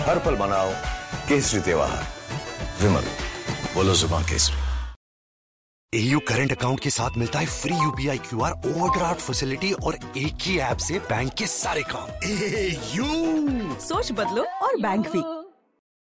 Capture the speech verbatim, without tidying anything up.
हर पल मनाओ केसरी त्योहार। विमल, बोलो जुबान केसरी। एयू करंट अकाउंट के साथ मिलता है free UPI QR, overdraft facility और एक ही ऐप से बैंक के सारे काम। एयू, सोच बदलो और बैंक भी।